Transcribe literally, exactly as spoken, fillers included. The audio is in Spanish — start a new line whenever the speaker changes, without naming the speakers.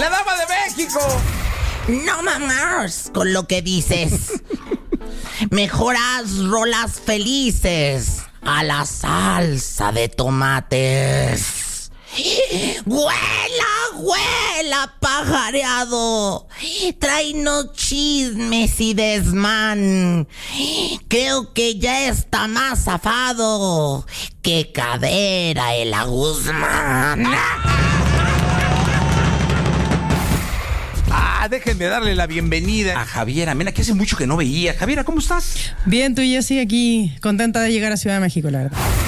la dama de México.
No mamás con lo que dices. Mejoras rolas felices a la salsa de tomates. ¡Huela, huela, pajareado! Tráenos chismes y desmán. Creo que ya está más zafado que Cadera el Guzmán.
Ah, déjenme darle la bienvenida a Javiera Mena, que hace mucho que no veía. Javiera, ¿cómo estás?
Bien, tú y yo sí, aquí contenta de llegar a Ciudad de México, la verdad.